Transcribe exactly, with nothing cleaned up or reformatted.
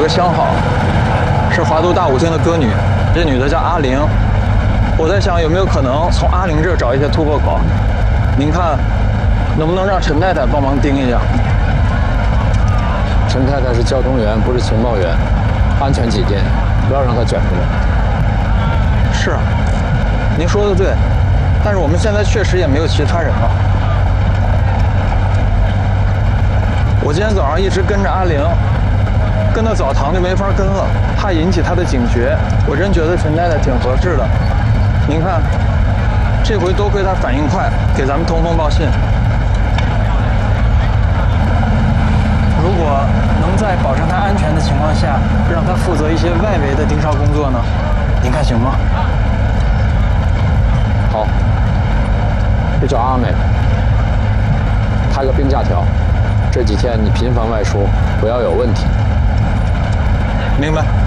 个相好，是华都大舞厅的歌女，这女的叫阿玲。我在想有没有可能从阿玲这儿找一些突破口？您看，能不能让陈太太帮忙盯一下？ 陈太太是交通员，不是情报员，安全起见，不要让她卷出来。 是啊，您说的对，但是我们现在确实也没有其他人了。我今天早上一直跟着阿玲，跟到澡堂就没法跟了，怕引起她的警觉。我真觉得陈太太挺合适的。您看，这回多亏她反应快，给咱们通风报信。如果能在保证她安全的情况下，让她负责一些外围的盯梢工作呢？您看行吗？ 好，这叫阿美，开个病假条，这几天你频繁外出，不要有问题。 明白。